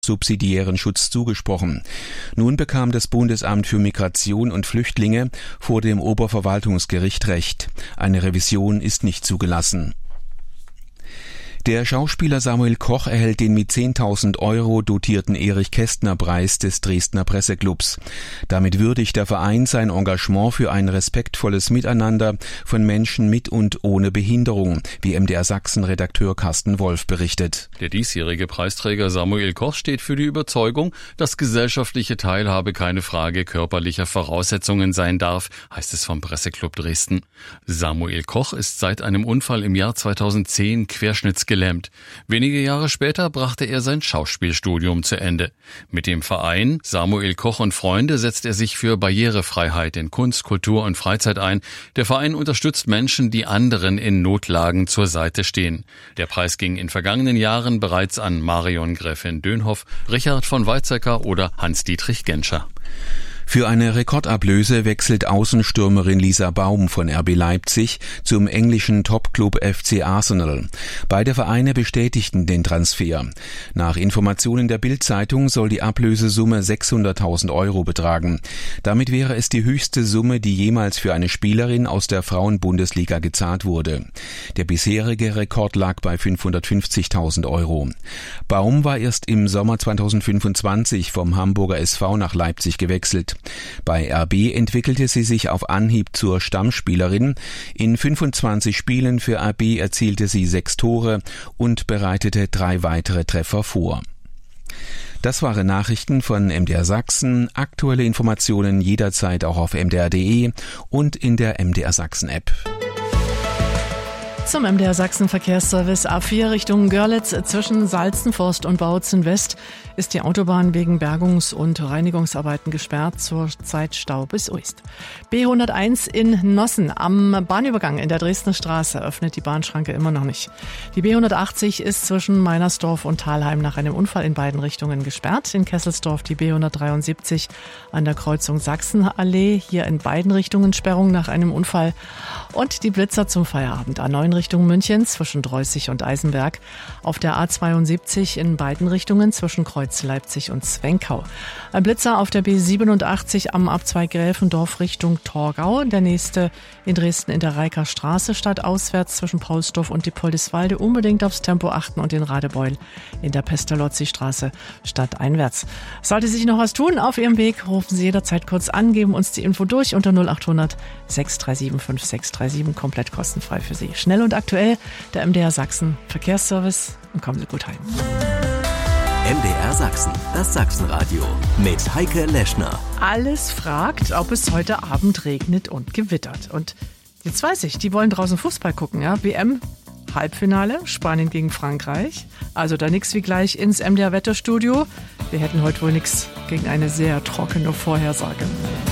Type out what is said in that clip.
subsidiären Schutz zugesprochen. Nun bekam das Bundesamt für Migration und Flüchtlinge vor dem Oberverwaltungsgericht Recht. Eine Revision ist nicht zugelassen. Der Schauspieler Samuel Koch erhält den mit 10.000 € dotierten Erich-Kästner-Preis des Dresdner Presseclubs. Damit würdigt der Verein sein Engagement für ein respektvolles Miteinander von Menschen mit und ohne Behinderung, wie MDR Sachsen-Redakteur Carsten Wolf berichtet. Der diesjährige Preisträger Samuel Koch steht für die Überzeugung, dass gesellschaftliche Teilhabe keine Frage körperlicher Voraussetzungen sein darf, heißt es vom Presseclub Dresden. Samuel Koch ist seit einem Unfall im Jahr 2010 querschnittsgelähmt. Wenige Jahre später brachte er sein Schauspielstudium zu Ende. Mit dem Verein Samuel Koch und Freunde setzt er sich für Barrierefreiheit in Kunst, Kultur und Freizeit ein. Der Verein unterstützt Menschen, die anderen in Notlagen zur Seite stehen. Der Preis ging in vergangenen Jahren bereits an Marion Gräfin Dönhoff, Richard von Weizsäcker oder Hans-Dietrich Genscher. Für eine Rekordablöse wechselt Außenstürmerin Lisa Baum von RB Leipzig zum englischen Topclub FC Arsenal. Beide Vereine bestätigten den Transfer. Nach Informationen der Bild-Zeitung soll die Ablösesumme 600.000 € betragen. Damit wäre es die höchste Summe, die jemals für eine Spielerin aus der Frauenbundesliga gezahlt wurde. Der bisherige Rekord lag bei 550.000 €. Baum war erst im Sommer 2025 vom Hamburger SV nach Leipzig gewechselt. Bei RB entwickelte sie sich auf Anhieb zur Stammspielerin. In 25 Spielen für RB erzielte sie 6 Tore und bereitete 3 weitere Treffer vor. Das waren Nachrichten von MDR Sachsen. Aktuelle Informationen jederzeit auch auf mdr.de und in der MDR Sachsen App. Zum MDR Sachsen Verkehrsservice A4 Richtung Görlitz zwischen Salzenforst und Bautzen West ist die Autobahn wegen Bergungs- und Reinigungsarbeiten gesperrt, zurzeit Stau bis Uist. B101 in Nossen am Bahnübergang in der Dresdner Straße öffnet die Bahnschranke immer noch nicht. Die B180 ist zwischen Meinersdorf und Thalheim nach einem Unfall in beiden Richtungen gesperrt. In Kesselsdorf die B173 an der Kreuzung Sachsenallee, hier in beiden Richtungen Sperrung nach einem Unfall. Und die Blitzer zum Feierabend A9 Richtung München zwischen Dreußig und Eisenberg. Auf der A72 in beiden Richtungen zwischen Kreuz Leipzig und Zwenkau. Ein Blitzer auf der B87 am Abzweig Gräfendorf Richtung Torgau. Der nächste in Dresden in der Reiker Straße stadtauswärts zwischen Paulsdorf und Diepoldiswalde. Unbedingt aufs Tempo achten und den Radebeul in der Pestalozzi-Straße stadteinwärts. Sollte sich noch was tun auf Ihrem Weg, rufen Sie jederzeit kurz an, geben uns die Info durch unter 0800 637 5637, komplett kostenfrei für Sie. Schnell und aktuell, der MDR Sachsen Verkehrsservice, und kommen Sie gut heim. MDR Sachsen, das Sachsenradio mit Heike Leschner. Alles fragt, ob es heute Abend regnet und gewittert. Und jetzt weiß ich, die wollen draußen Fußball gucken, ja? WM, Halbfinale, Spanien gegen Frankreich. Also da nix wie gleich ins MDR Wetterstudio. Wir hätten heute wohl nix gegen eine sehr trockene Vorhersage.